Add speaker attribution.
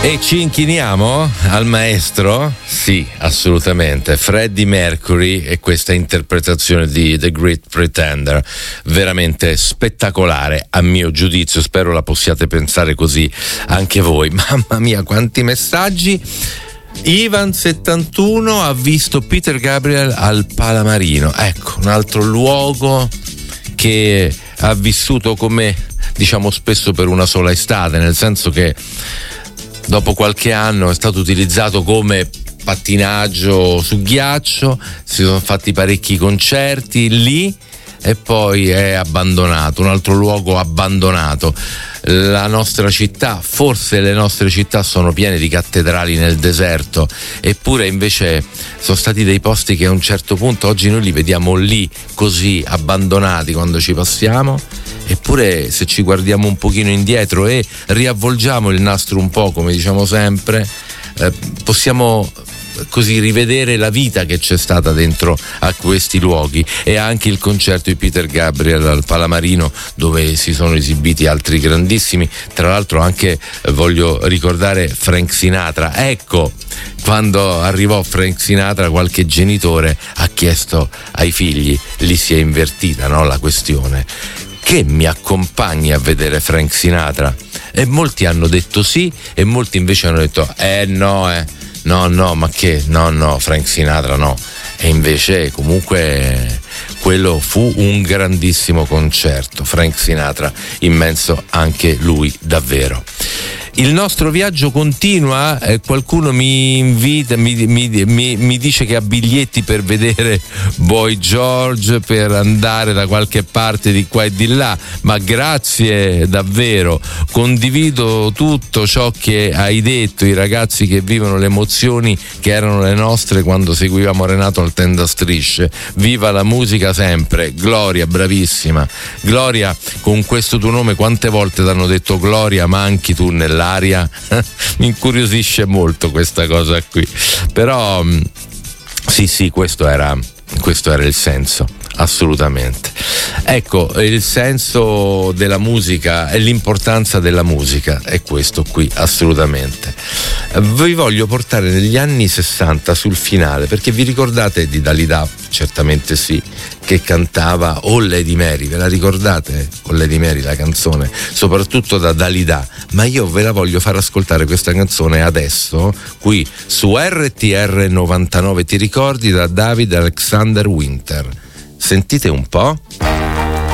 Speaker 1: E ci inchiniamo al maestro? Sì, assolutamente. Freddie Mercury e questa interpretazione di The Great Pretender, veramente spettacolare a mio giudizio. Spero la possiate pensare così anche voi. Mamma mia, quanti messaggi! Ivan71 ha visto Peter Gabriel al Palamarino. Ecco, un altro luogo che ha vissuto come, diciamo, spesso per una sola estate, nel senso che dopo qualche anno è stato utilizzato come pattinaggio su ghiaccio, si sono fatti parecchi concerti lì e poi è abbandonato, un altro luogo abbandonato. La nostra città, forse le nostre città sono piene di cattedrali nel deserto, eppure invece sono stati dei posti che a un certo punto oggi noi li vediamo lì così abbandonati quando ci passiamo, eppure se ci guardiamo un pochino indietro e riavvolgiamo il nastro un po', come diciamo sempre, possiamo così rivedere la vita che c'è stata dentro a questi luoghi. E anche il concerto di Peter Gabriel al Palamarino, dove si sono esibiti altri grandissimi, tra l'altro anche voglio ricordare Frank Sinatra. Ecco, quando arrivò Frank Sinatra qualche genitore ha chiesto ai figli, lì si è invertita, no, la questione: che mi accompagni a vedere Frank Sinatra? E molti hanno detto sì e molti invece hanno detto no, ma che? No, Frank Sinatra no. E invece comunque quello fu un grandissimo concerto. Frank Sinatra, immenso anche lui, davvero. Il nostro viaggio continua, qualcuno mi invita, mi dice che ha biglietti per vedere Boy George, per andare da qualche parte di qua e di là, ma grazie davvero, condivido tutto ciò che hai detto, i ragazzi che vivono le emozioni che erano le nostre quando seguivamo Renato al Tenda Strisce. Viva la musica sempre. Gloria, bravissima Gloria, con questo tuo nome quante volte ti hanno detto Gloria, manchi tu nell'aria. Mi incuriosisce molto questa cosa qui, però sì, questo era il senso, assolutamente. Ecco, il senso della musica e l'importanza della musica è questo qui, assolutamente. Vi voglio portare negli anni 60 sul finale, perché vi ricordate di Dalida? Certamente sì, che cantava Oh Lady Mary, ve la ricordate? Oh Lady Mary, la canzone, soprattutto da Dalida, ma io ve la voglio far ascoltare questa canzone adesso, qui su RTR 99, ti ricordi, da David Alexander Winter. Sentite un po'.